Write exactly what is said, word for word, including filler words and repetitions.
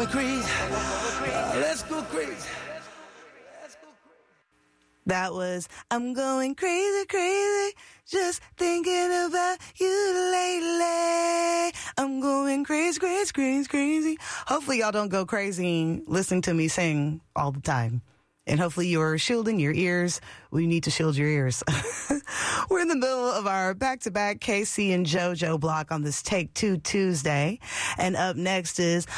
going crazy. Uh, let's go crazy. That was I'm going crazy, crazy, just thinking about you lately. I'm going crazy, crazy, crazy, crazy. Hopefully y'all don't go crazy listening to me sing all the time. And hopefully you're shielding your ears. We need to shield your ears. We're in the middle of our back-to-back K C and JoJo block on this Take Two Tuesday. And up next is